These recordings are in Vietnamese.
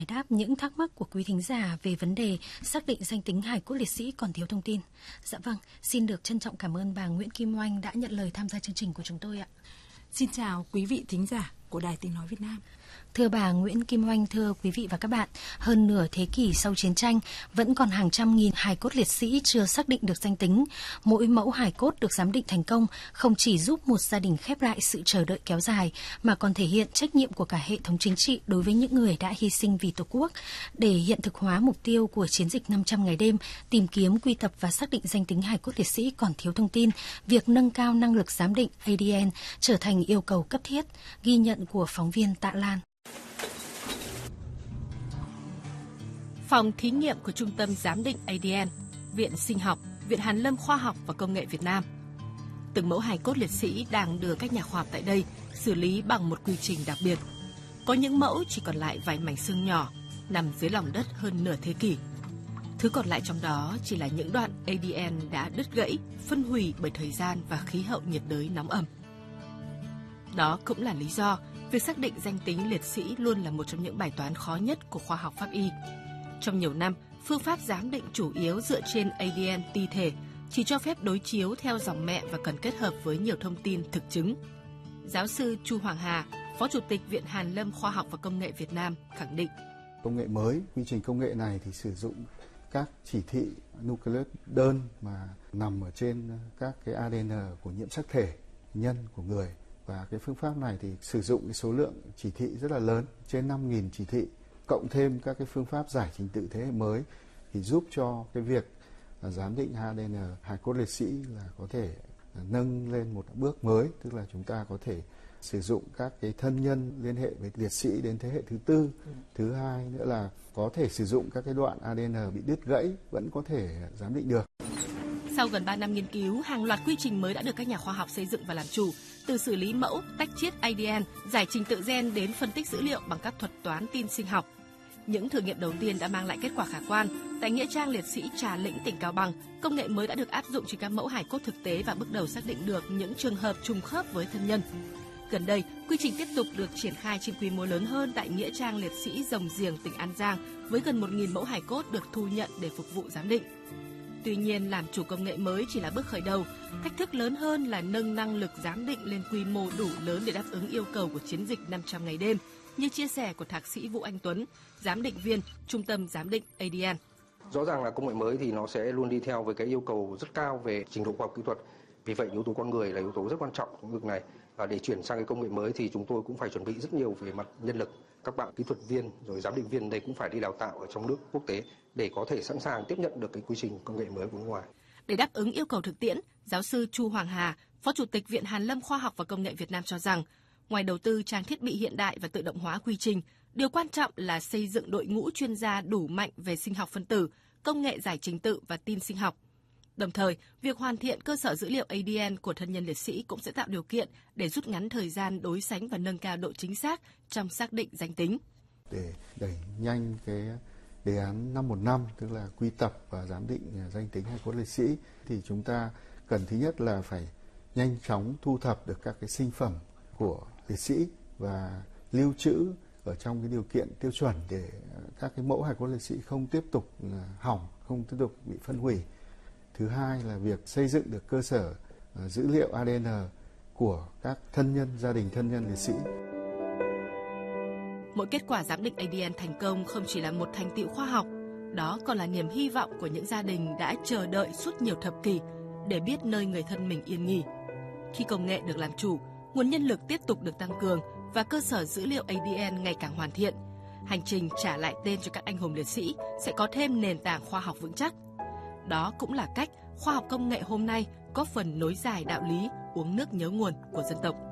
đáp những thắc mắc của quý thính giả về vấn đề xác định danh tính hài cốt liệt sĩ còn thiếu thông tin. Dạ vâng, xin được trân trọng cảm ơn bà Nguyễn Kim Oanh đã nhận lời tham gia chương trình của chúng tôi ạ. Xin chào quý vị thính giả của Đài Tiếng Nói Việt Nam. Thưa bà Nguyễn Kim Oanh, thưa quý vị và các bạn, hơn nửa thế kỷ sau chiến tranh, vẫn còn hàng trăm nghìn hài cốt liệt sĩ chưa xác định được danh tính. Mỗi mẫu hài cốt được giám định thành công không chỉ giúp một gia đình khép lại sự chờ đợi kéo dài, mà còn thể hiện trách nhiệm của cả hệ thống chính trị đối với những người đã hy sinh vì Tổ quốc. Để hiện thực hóa mục tiêu của chiến dịch 500 ngày đêm, tìm kiếm, quy tập và xác định danh tính hài cốt liệt sĩ còn thiếu thông tin, việc nâng cao năng lực giám định ADN trở thành yêu cầu cấp thiết. Ghi nhận của phóng viên Tạ Lan. Phòng thí nghiệm của Trung tâm Giám định ADN, Viện Sinh học, Viện Hàn lâm Khoa học và Công nghệ Việt Nam. Từng mẫu hài cốt liệt sĩ đang được các nhà khoa học tại đây xử lý bằng một quy trình đặc biệt. Có những mẫu chỉ còn lại vài mảnh xương nhỏ, nằm dưới lòng đất hơn nửa thế kỷ. Thứ còn lại trong đó chỉ là những đoạn ADN đã đứt gãy, phân hủy bởi thời gian và khí hậu nhiệt đới nóng ẩm. Đó cũng là lý do việc xác định danh tính liệt sĩ luôn là một trong những bài toán khó nhất của khoa học pháp y. Trong nhiều năm, phương pháp giám định chủ yếu dựa trên ADN ti thể, chỉ cho phép đối chiếu theo dòng mẹ và cần kết hợp với nhiều thông tin thực chứng. Giáo sư Chu Hoàng Hà, Phó Chủ tịch Viện Hàn lâm Khoa học và Công nghệ Việt Nam khẳng định. Công nghệ mới, quy trình công nghệ này thì sử dụng các chỉ thị nucleic đơn mà nằm ở trên các cái ADN của nhiễm sắc thể nhân của người. Và cái phương pháp này thì sử dụng cái số lượng chỉ thị rất là lớn, trên 5.000 chỉ thị, cộng thêm các cái phương pháp giải trình tự thế hệ mới thì giúp cho cái việc giám định ADN hài cốt liệt sĩ là có thể nâng lên một bước mới, tức là chúng ta có thể sử dụng các cái thân nhân liên hệ với liệt sĩ đến thế hệ thứ tư. Thứ hai nữa là có thể sử dụng các cái đoạn ADN bị đứt gãy vẫn có thể giám định được. Sau gần 3 năm nghiên cứu, hàng loạt quy trình mới đã được các nhà khoa học xây dựng và làm chủ, từ xử lý mẫu, tách chiết ADN, giải trình tự gen đến phân tích dữ liệu bằng các thuật toán tin sinh học. Những thử nghiệm đầu tiên đã mang lại kết quả khả quan. Tại nghĩa trang liệt sĩ Trà Lĩnh, tỉnh Cao Bằng, công nghệ mới đã được áp dụng trên các mẫu hài cốt thực tế và bước đầu xác định được những trường hợp trùng khớp với thân nhân. Gần đây, quy trình tiếp tục được triển khai trên quy mô lớn hơn tại nghĩa trang liệt sĩ Rồng Giềng, tỉnh An Giang, với gần 1.000 mẫu hài cốt được thu nhận để phục vụ giám định. Tuy nhiên, làm chủ công nghệ mới chỉ là bước khởi đầu. Thách thức lớn hơn là nâng năng lực giám định lên quy mô đủ lớn để đáp ứng yêu cầu của chiến dịch 500 ngày đêm, như chia sẻ của Thạc sĩ Vũ Anh Tuấn, giám định viên Trung tâm Giám định ADN. Rõ ràng là công nghệ mới thì nó sẽ luôn đi theo với cái yêu cầu rất cao về trình độ khoa học kỹ thuật. Vì vậy, yếu tố con người là yếu tố rất quan trọng trong lĩnh vực này. Và để chuyển sang cái công nghệ mới thì chúng tôi cũng phải chuẩn bị rất nhiều về mặt nhân lực. Các bạn kỹ thuật viên rồi giám định viên đây cũng phải đi đào tạo ở trong nước, quốc tế để có thể sẵn sàng tiếp nhận được cái quy trình công nghệ mới của nước ngoài. Để đáp ứng yêu cầu thực tiễn, giáo sư Chu Hoàng Hà, Phó Chủ tịch Viện Hàn lâm Khoa học và Công nghệ Việt Nam cho rằng, ngoài đầu tư trang thiết bị hiện đại và tự động hóa quy trình, điều quan trọng là xây dựng đội ngũ chuyên gia đủ mạnh về sinh học phân tử, công nghệ giải trình tự và tin sinh học. Đồng thời, việc hoàn thiện cơ sở dữ liệu ADN của thân nhân liệt sĩ cũng sẽ tạo điều kiện để rút ngắn thời gian đối sánh và nâng cao độ chính xác trong xác định danh tính. Để đẩy nhanh cái đề án 515, tức là quy tập và giám định danh tính hài cốt liệt sĩ, thì chúng ta cần thứ nhất là phải nhanh chóng thu thập được các cái sinh phẩm của liệt sĩ và lưu trữ ở trong cái điều kiện tiêu chuẩn để các cái mẫu hài cốt liệt sĩ không tiếp tục hỏng, không tiếp tục bị phân hủy. Thứ hai là việc xây dựng được cơ sở dữ liệu ADN của các thân nhân, gia đình thân nhân liệt sĩ. Mỗi kết quả giám định ADN thành công không chỉ là một thành tựu khoa học, đó còn là niềm hy vọng của những gia đình đã chờ đợi suốt nhiều thập kỷ để biết nơi người thân mình yên nghỉ. Khi công nghệ được làm chủ, nguồn nhân lực tiếp tục được tăng cường và cơ sở dữ liệu ADN ngày càng hoàn thiện, hành trình trả lại tên cho các anh hùng liệt sĩ sẽ có thêm nền tảng khoa học vững chắc. Đó cũng là cách khoa học công nghệ hôm nay góp phần nối dài đạo lý uống nước nhớ nguồn của dân tộc.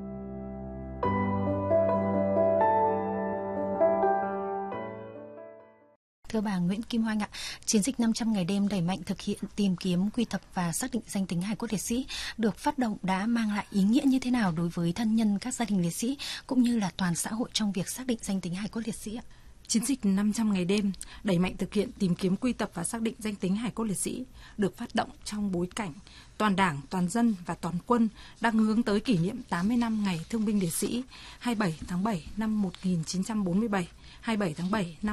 Thưa bà Nguyễn Kim Oanh ạ, chiến dịch 500 ngày đêm đẩy mạnh thực hiện tìm kiếm, quy tập và xác định danh tính hài cốt liệt sĩ được phát động đã mang lại ý nghĩa như thế nào đối với thân nhân các gia đình liệt sĩ cũng như là toàn xã hội trong việc xác định danh tính hài cốt liệt sĩ ạ? Chiến dịch 500 ngày đêm đẩy mạnh thực hiện tìm kiếm, quy tập và xác định danh tính hài cốt liệt sĩ được phát động trong bối cảnh toàn Đảng, toàn dân và toàn quân đang hướng tới kỷ niệm 80 năm Ngày Thương binh Liệt sĩ 27 tháng 7 năm 1947, 27 tháng 7 năm